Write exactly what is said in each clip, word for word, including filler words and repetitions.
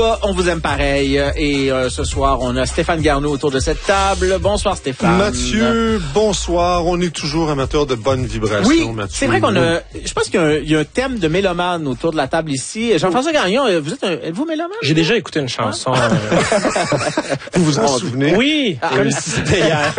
On vous aime pareil et euh, ce soir on a Stéphane Garneau autour de cette table. Bonsoir Stéphane. Mathieu, bonsoir. On est toujours amateur de bonnes vibrations. Oui, Mathieu. c'est vrai qu'on a. Je pense qu'il y a, un, il y a un thème de mélomane autour de la table ici. Jean-François Gagnon, vous êtes un, êtes-vous mélomane? J'ai déjà écouté une chanson. Hein? Euh... vous vous en souvenez? Oui, ah, comme oui. si c'était hier.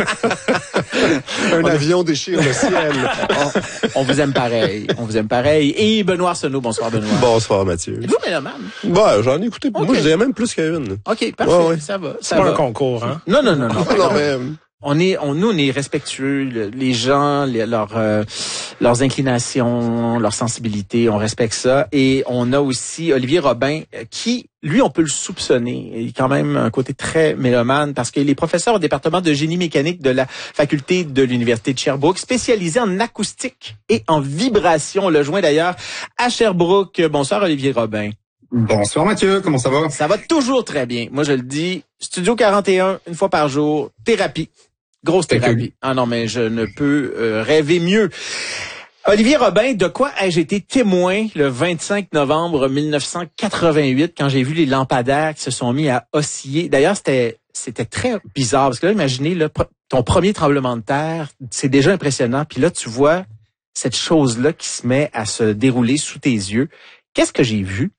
un on avion est... déchire le ciel. on, on vous aime pareil. On vous aime pareil. Et Benoît Arsenault, bonsoir Benoît. Bonsoir Mathieu. Êtes-vous mélomane? Bah, j'en ai écouté. Okay. Moi, je dirais même plus qu'une. OK, parfait. Ouais, ouais. Ça va. C'est pas va. un concours, hein? Non, non, non, non. non, mais... On est, on, nous, on est respectueux. Les gens, les, leurs, euh, leurs inclinations, leurs sensibilités, on respecte ça. Et on a aussi Olivier Robin, qui, lui, on peut le soupçonner. Il a quand même un côté très mélomane parce qu'il est professeur au département de génie mécanique de la faculté de l'Université de Sherbrooke, spécialisé en acoustique et en vibration. On l'a joint d'ailleurs à Sherbrooke. Bonsoir, Olivier Robin. Bonsoir Mathieu, comment ça va? Ça va toujours très bien. Moi, je le dis, Studio quarante et un, une fois par jour, thérapie. Grosse thérapie. Ah non, mais je ne peux euh, rêver mieux. Olivier Robin, de quoi ai-je été témoin le vingt-cinq novembre mille neuf cent quatre-vingt-huit quand j'ai vu les lampadaires qui se sont mis à osciller? D'ailleurs, c'était c'était très bizarre parce que là, imaginez, là, ton premier tremblement de terre, c'est déjà impressionnant. Puis là, tu vois cette chose-là qui se met à se dérouler sous tes yeux. Qu'est-ce que j'ai vu?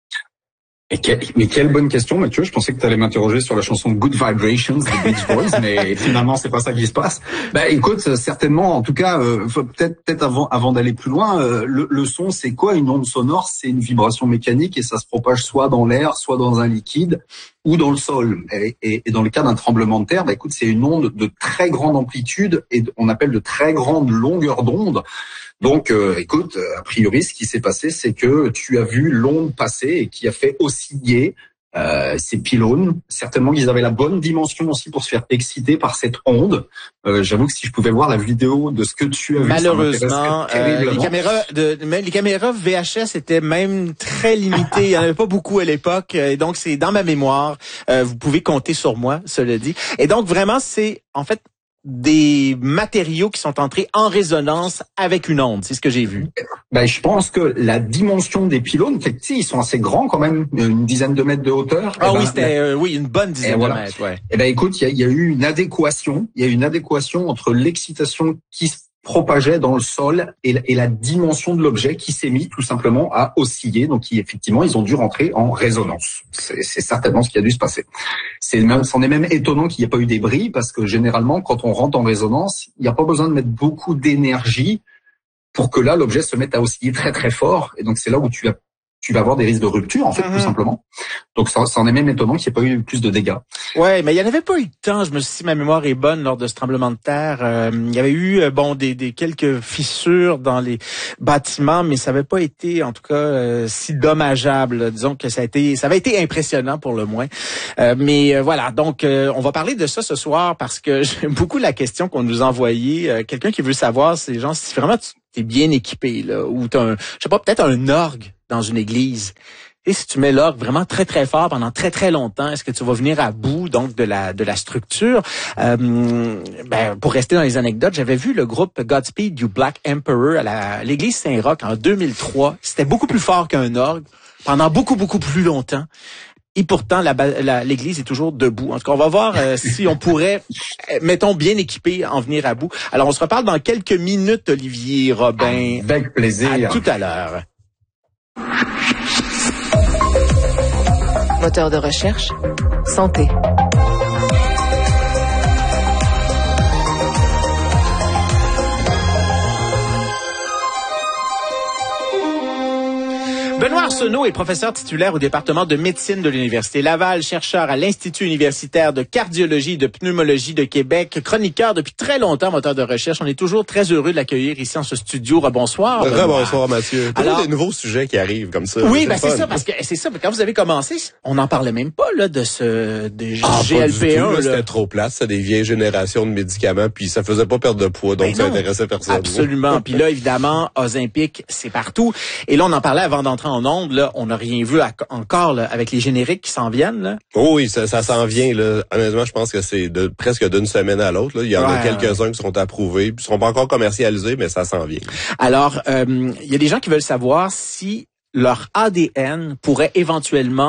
Et que, mais quelle bonne question, Mathieu. Je pensais que tu allais m'interroger sur la chanson Good Vibrations des Beach Boys, mais finalement, c'est pas ça qui se passe. Bah, écoute, certainement, en tout cas, euh, peut-être, peut-être avant, avant d'aller plus loin, euh, le, le son, c'est quoi? Une onde sonore, c'est une vibration mécanique et ça se propage soit dans l'air, soit dans un liquide ou dans le sol. Et, et, et dans le cas d'un tremblement de terre, bah, écoute, c'est une onde de très grande amplitude et on appelle de très grande longueur d'onde. Donc, euh, écoute, a priori, ce qui s'est passé, c'est que tu as vu l'onde passer et qui a fait osciller euh, ces pylônes. Certainement qu'ils avaient la bonne dimension aussi pour se faire exciter par cette onde. Euh, j'avoue que si je pouvais voir la vidéo de ce que tu as vu, malheureusement, euh, les caméras, de, même les caméras V H S étaient même très limitées. Il y en avait pas beaucoup à l'époque, et donc c'est dans ma mémoire. Euh, vous pouvez compter sur moi, cela dit. Et donc vraiment, c'est en fait des matériaux qui sont entrés en résonance avec une onde. C'est ce que j'ai vu. Ben, je pense que la dimension des pylônes, fait que, ils sont assez grands quand même, une dizaine de mètres de hauteur. Ah oui, ben, c'était, euh, oui, une bonne dizaine voilà. de mètres, ouais. Eh ben, écoute, il y a, y a eu une adéquation, il y a eu une adéquation entre l'excitation qui se propageait dans le sol et la, et la dimension de l'objet qui s'est mis tout simplement à osciller. Donc, qui, effectivement, ils ont dû rentrer en résonance. C'est, c'est certainement ce qui a dû se passer. C'est même, c'en est même étonnant qu'il n'y ait pas eu des bris parce que généralement, quand on rentre en résonance, il n'y a pas besoin de mettre beaucoup d'énergie pour que là, l'objet se mette à osciller très très fort. Et donc, c'est là où tu as tu vas avoir des risques de rupture, en fait, mmh. tout simplement. Donc, ça, ça en est même étonnant qu'il n'y ait pas eu plus de dégâts. Ouais, mais il n'y en avait pas eu de temps. Je me suis dit, si ma mémoire est bonne lors de ce tremblement de terre, euh, il y avait eu, euh, bon, des, des quelques fissures dans les bâtiments, mais ça n'avait pas été, en tout cas, euh, si dommageable. Disons que ça a été, ça avait été impressionnant pour le moins. Euh, mais euh, voilà, donc, euh, on va parler de ça ce soir parce que j'aime beaucoup la question qu'on nous a envoyée. Euh, quelqu'un qui veut savoir, c'est gens, si vraiment tu es bien équipé, là, ou tu as un, je sais pas, peut-être un orgue dans une église. Et si tu mets l'orgue vraiment très très fort pendant très très longtemps, est-ce que tu vas venir à bout donc de la de la structure? Euh, ben, pour rester dans les anecdotes, j'avais vu le groupe Godspeed du Black Emperor à, la, à l'église Saint-Roch en deux mille trois. C'était beaucoup plus fort qu'un orgue pendant beaucoup beaucoup plus longtemps. Et pourtant, la, la, l'église est toujours debout. En tout cas, on va voir euh, si on pourrait, mettons, bien équipé, en venir à bout. Alors, on se reparle dans quelques minutes, Olivier Robin. Avec plaisir. À tout à l'heure. Moteur de recherche, santé. Benoît Arsenault est professeur titulaire au département de médecine de l'Université Laval, chercheur à l'Institut universitaire de cardiologie et de pneumologie de Québec, chroniqueur depuis très longtemps, moteur de recherche. On est toujours très heureux de l'accueillir ici en ce studio. Rebonsoir. Rebonsoir, Mathieu. Alors, des nouveaux sujets qui arrivent comme ça. Oui, ben c'est ça, parce que c'est ça. Quand vous avez commencé, on n'en parlait même pas là de ce des ah, G L P un. Là, c'était trop plat, c'est des vieilles générations de médicaments, puis ça faisait pas perdre de poids, donc ben ça non, intéressait personne. Absolument. Puis là, évidemment, Ozempic, c'est partout. Et là, on en parlait avant d'entrer en ondes. Là, on n'a rien vu à, encore là, avec les génériques qui s'en viennent. Là. Oh oui, ça, ça s'en vient. Là. Honnêtement, je pense que c'est de, presque d'une semaine à l'autre. Là. Il y en ouais, a quelques-uns ouais. qui sont approuvés, puis seront pas encore commercialisés, mais ça s'en vient. Alors, euh, il y a des gens qui veulent savoir si leur A D N pourrait éventuellement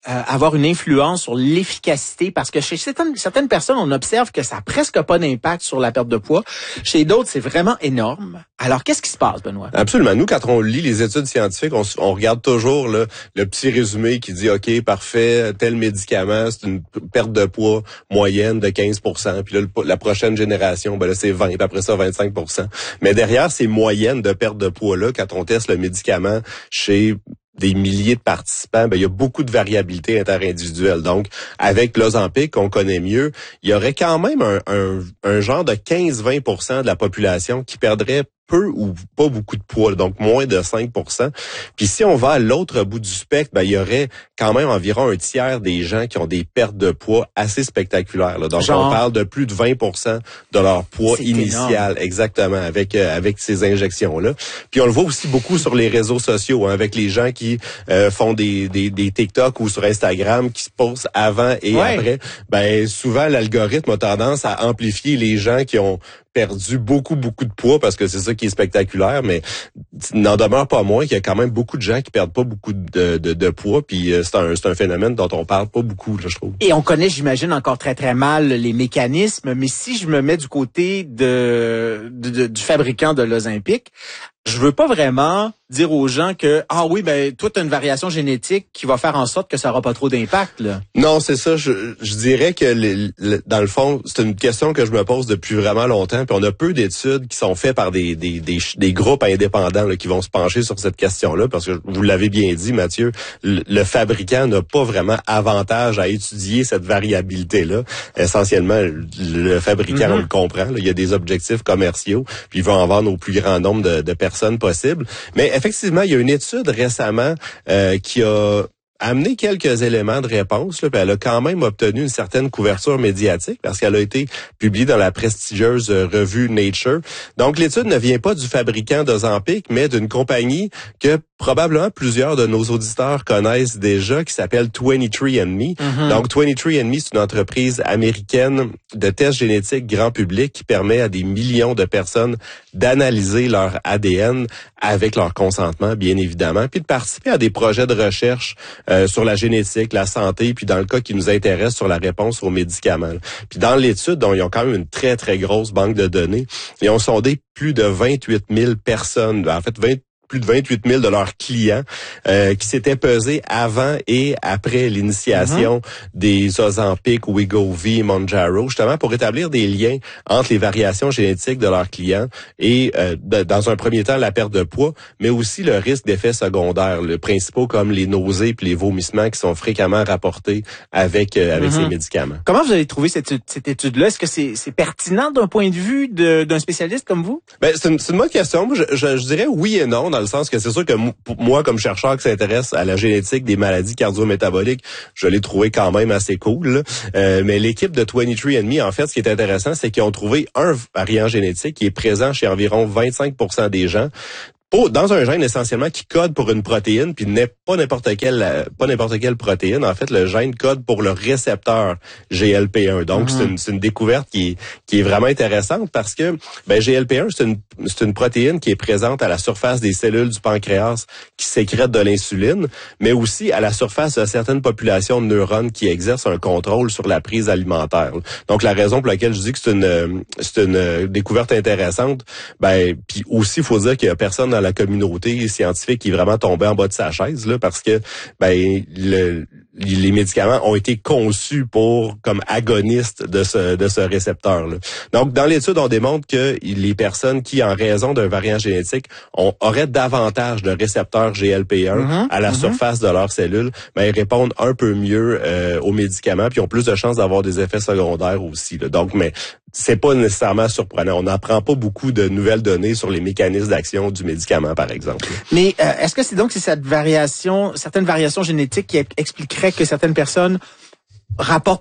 euh, avoir une influence sur l'efficacité? Parce que chez certaines, certaines personnes, on observe que ça n'a presque pas d'impact sur la perte de poids. Chez d'autres, c'est vraiment énorme. Alors, qu'est-ce qui se passe, Benoît? Absolument. Nous, quand on lit les études scientifiques, on, on regarde toujours là, le petit résumé qui dit, OK, parfait, tel médicament, c'est une perte de poids moyenne de quinze pour cent. Puis là, le, la prochaine génération, ben là, c'est vingt, puis après ça, vingt-cinq pour cent. Mais derrière ces moyennes de perte de poids-là, quand on teste le médicament chez des milliers de participants, ben il y a beaucoup de variabilité interindividuelle. Donc, avec l'Ozempic, qu'on connaît mieux, il y aurait quand même un, un, un genre de quinze à vingt pour cent de la population qui perdrait peu ou pas beaucoup de poids, donc moins de cinq pour cent. Puis si on va à l'autre bout du spectre, ben il y aurait quand même environ un tiers des gens qui ont des pertes de poids assez spectaculaires. Là. Donc Genre, on parle de plus de vingt pour cent de leur poids initial, énorme. Exactement, avec euh, avec ces injections-là. Puis on le voit aussi beaucoup sur les réseaux sociaux, hein, avec les gens qui euh, font des, des des TikTok ou sur Instagram, qui se posent avant et ouais. après. Ben souvent l'algorithme a tendance à amplifier les gens qui ont perdu beaucoup, beaucoup de poids, parce que c'est ça qui est spectaculaire, mais n'en demeure pas moins qu'il y a quand même beaucoup de gens qui perdent pas beaucoup de, de, de poids, puis c'est un, c'est un phénomène dont on parle pas beaucoup, là, je trouve. Et on connaît, j'imagine, encore très, très mal les mécanismes, mais si je me mets du côté de, de, de du fabricant de l'Ozempic, je veux pas vraiment dire aux gens que ah oui ben toi t'as une variation génétique qui va faire en sorte que ça aura pas trop d'impact là. Non, c'est ça, je, je dirais que le, le, dans le fond, c'est une question que je me pose depuis vraiment longtemps, puis on a peu d'études qui sont faites par des des des, des groupes indépendants là, qui vont se pencher sur cette question-là, parce que vous l'avez bien dit, Mathieu, le, le fabricant n'a pas vraiment avantage à étudier cette variabilité-là. Essentiellement, le fabricant, mm-hmm. on le comprend, là, il y a des objectifs commerciaux, puis il va en vendre au plus grand nombre de, de personnes possible. Mais effectivement, il y a une étude récemment euh, qui a amené quelques éléments de réponse, là, puis elle a quand même obtenu une certaine couverture médiatique parce qu'elle a été publiée dans la prestigieuse revue Nature. Donc, l'étude ne vient pas du fabricant d'Ozempic, mais d'une compagnie que probablement plusieurs de nos auditeurs connaissent déjà, qui s'appelle vingt-trois and me. Mm-hmm. Donc, vingt-trois and me, c'est une entreprise américaine de tests génétiques grand public qui permet à des millions de personnes d'analyser leur A D N avec leur consentement, bien évidemment, puis de participer à des projets de recherche euh, sur la génétique, la santé, puis dans le cas qui nous intéresse, sur la réponse aux médicaments. Puis dans l'étude, donc, ils ont quand même une très, très grosse banque de données. Ils ont sondé plus de vingt-huit mille personnes, en fait, vingt plus de vingt-huit mille de leurs clients euh, qui s'étaient pesés avant et après l'initiation mm-hmm. des Ozempic, Wegovy, Mounjaro, justement pour établir des liens entre les variations génétiques de leurs clients et, euh, de, dans un premier temps, la perte de poids, mais aussi le risque d'effets secondaires, le principaux comme les nausées et les vomissements qui sont fréquemment rapportés avec euh, avec mm-hmm. ces médicaments. Comment vous avez trouvé cette, cette étude-là? Est-ce que c'est, c'est pertinent d'un point de vue de, d'un spécialiste comme vous? Ben, c'est une, c'est une bonne question. Je, je, je dirais oui et non, dans le sens que c'est sûr que moi, comme chercheur qui s'intéresse à la génétique des maladies cardio-métaboliques, je l'ai trouvé quand même assez cool. Euh, mais l'équipe de vingt-trois and me, en fait, ce qui est intéressant, c'est qu'ils ont trouvé un variant génétique qui est présent chez environ vingt-cinq pour cent des gens, dans un gène essentiellement qui code pour une protéine, puis n'est pas n'importe quelle pas n'importe quelle protéine. En fait, le gène code pour le récepteur G L P un. Donc, mm-hmm. c'est une c'est une découverte qui est qui est vraiment intéressante parce que ben G L P un, c'est une c'est une protéine qui est présente à la surface des cellules du pancréas qui sécrètent de l'insuline, mais aussi à la surface de certaines populations de neurones qui exercent un contrôle sur la prise alimentaire. Donc, la raison pour laquelle je dis que c'est une c'est une découverte intéressante, ben puis aussi il faut dire qu'il y a personne dans la communauté scientifique qui est vraiment tombé en bas de sa chaise là, parce que ben le, les médicaments ont été conçus pour comme agonistes de ce de ce récepteur là. Donc dans l'étude, on démontre que les personnes qui, en raison d'un variant génétique, ont, auraient davantage de récepteurs G L P un mm-hmm, à la mm-hmm. surface de leurs cellules, ben ils répondent un peu mieux euh, aux médicaments, puis ont plus de chances d'avoir des effets secondaires aussi là. Donc mais c'est pas nécessairement surprenant. On n'apprend pas beaucoup de nouvelles données sur les mécanismes d'action du médicament, par exemple. Mais euh, est-ce que c'est donc c'est cette variation, certaines variations génétiques qui expliqueraient que certaines personnes rapportent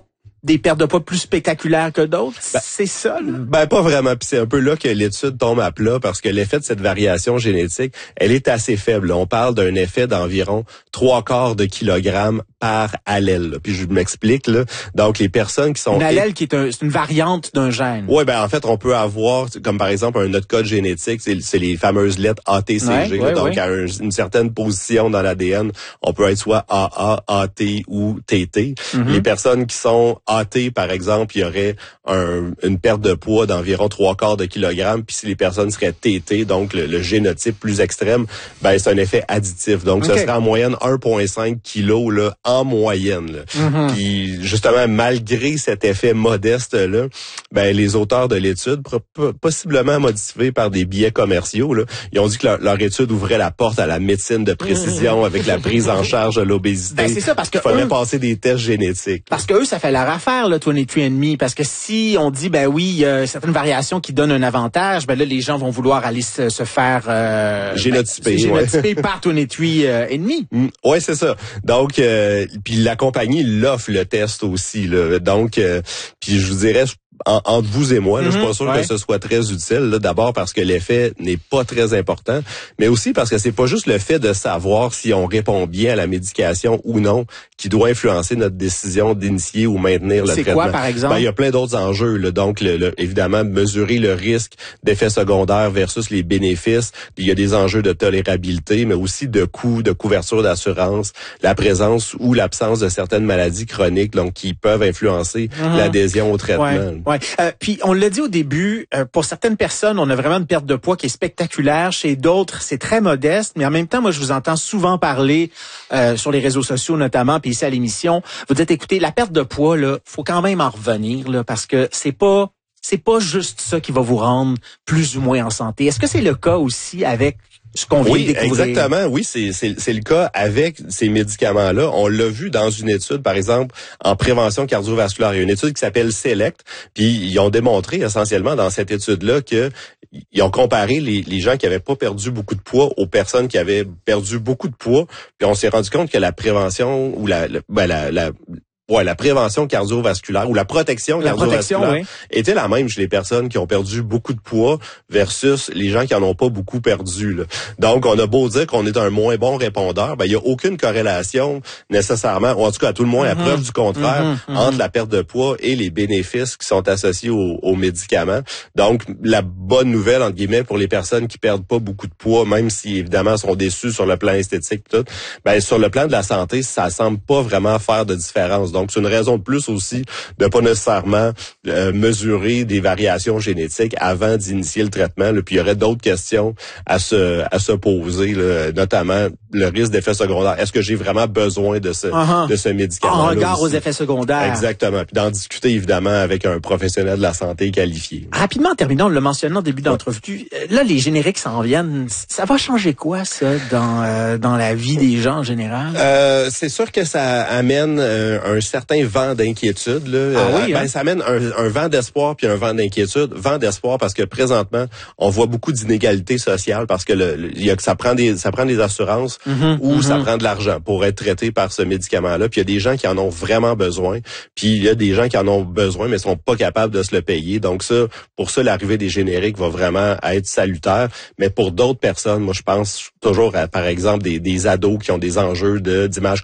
des pertes de poids plus spectaculaires que d'autres? Ben, c'est ça, là? Ben, pas vraiment. Puis c'est un peu là que l'étude tombe à plat parce que l'effet de cette variation génétique, elle est assez faible. On parle d'un effet d'environ trois quarts de kilogramme par allèle. Là. Puis je m'explique, là. Donc, les personnes qui sont... Une allèle qui est, un, c'est une variante d'un gène. Oui, ben en fait, on peut avoir, comme par exemple, un autre code génétique, c'est, c'est les fameuses lettres A T C G. Ouais, ouais, donc, ouais. à un, une certaine position dans l'A D N, on peut être soit A A, A T ou T T. Mm-hmm. Les personnes qui sont A T, par exemple, il y aurait un, une perte de poids d'environ trois quarts de kilogramme. Puis si les personnes seraient T T, donc le, le génotype plus extrême, ben c'est un effet additif. Donc, okay. Ça serait en moyenne un virgule cinq kilos là, en moyenne. Là. Mm-hmm. Puis justement, malgré cet effet modeste-là, ben les auteurs de l'étude, possiblement motivés par des biais commerciaux, là, ils ont dit que leur, leur étude ouvrait la porte à la médecine de précision mmh. avec la prise en charge de l'obésité. Ben c'est ça, parce que il faudrait eux, passer des tests génétiques. Parce que eux, ça fait leur affaire, là, vingt-trois and me. Parce que si on dit, ben oui, il y a certaines variations qui donnent un avantage, ben là, les gens vont vouloir aller se, se faire euh, génotyper, ben, génotyper ouais. par vingt-trois and me. Mmh, ouais, c'est ça. Donc, euh, puis la compagnie l'offre le test aussi, là. Donc, euh, puis je vous dirais, En, entre vous et moi, là, mm-hmm, je suis pas sûr ouais. que ce soit très utile. Là, d'abord parce que l'effet n'est pas très important, mais aussi parce que c'est pas juste le fait de savoir si on répond bien à la médication ou non qui doit influencer notre décision d'initier ou maintenir le c'est traitement. C'est quoi, par exemple? Ben, il y a plein d'autres enjeux. Là. Donc, le, le, évidemment, mesurer le risque d'effets secondaires versus les bénéfices. Il y a des enjeux de tolérabilité, mais aussi de coûts, de couverture d'assurance, la présence ou l'absence de certaines maladies chroniques donc qui peuvent influencer mm-hmm. l'adhésion au traitement. Ouais. Ouais. Euh, puis on l'a dit au début, euh, pour certaines personnes, on a vraiment une perte de poids qui est spectaculaire. Chez d'autres, c'est très modeste. Mais en même temps, moi, je vous entends souvent parler euh, sur les réseaux sociaux, notamment, puis ici à l'émission. Vous dites, écoutez, la perte de poids, là, faut quand même en revenir, là, parce que c'est pas, c'est pas juste ça qui va vous rendre plus ou moins en santé. Est-ce que c'est le cas aussi avec ce qu'on vient oui, de découvrir? Exactement. Oui, c'est, c'est, c'est le cas avec ces médicaments-là. On l'a vu dans une étude, par exemple, en prévention cardiovasculaire. Il y a une étude qui s'appelle SELECT, puis ils ont démontré essentiellement dans cette étude-là que ils ont comparé les, les gens qui avaient pas perdu beaucoup de poids aux personnes qui avaient perdu beaucoup de poids, puis on s'est rendu compte que la prévention ou la, la, ben la, la Ouais, la prévention cardiovasculaire ou la protection la cardiovasculaire protection, oui. était la même chez les personnes qui ont perdu beaucoup de poids versus les gens qui en ont pas beaucoup perdu. Là. Donc, on a beau dire qu'on est un moins bon répondeur, ben il y a aucune corrélation nécessairement, ou en tout cas à tout le moins, mm-hmm. à preuve du contraire, mm-hmm. Mm-hmm. entre la perte de poids et les bénéfices qui sont associés aux, aux médicaments. Donc, la bonne nouvelle, entre guillemets, pour les personnes qui perdent pas beaucoup de poids, même si évidemment sont déçus sur le plan esthétique et tout, ben sur le plan de la santé, ça semble pas vraiment faire de différence. Donc, c'est une raison de plus aussi de pas nécessairement euh, mesurer des variations génétiques avant d'initier le traitement. Là. Puis, il y aurait d'autres questions à se à se poser, là, notamment le risque d'effets secondaires. Est-ce que j'ai vraiment besoin de ce uh-huh. de ce médicament? En regard aux effets secondaires. Exactement. Puis d'en discuter évidemment avec un professionnel de la santé qualifié. Rapidement, en terminant, on l'a mentionné en début d'entrevue. Là, les génériques s'en viennent. Ça va changer quoi, ça, dans euh, dans la vie des gens en général? Euh, c'est sûr que ça amène euh, un certain vent d'inquiétude. Là. Ah oui, euh, hein? ben, ça amène un, un vent d'espoir puis un vent d'inquiétude. Vent d'espoir parce que présentement, on voit beaucoup d'inégalités sociales parce que le, le, y a, ça prend des ça prend des assurances mm-hmm, ou mm-hmm. ça prend de l'argent pour être traité par ce médicament-là. Puis il y a des gens qui en ont vraiment besoin. Puis il y a des gens qui en ont besoin mais sont pas capables de se le payer. Donc ça, pour ça, l'arrivée des génériques va vraiment être salutaire. Mais pour d'autres personnes, moi je pense toujours à, par exemple, des, des ados qui ont des enjeux de d'image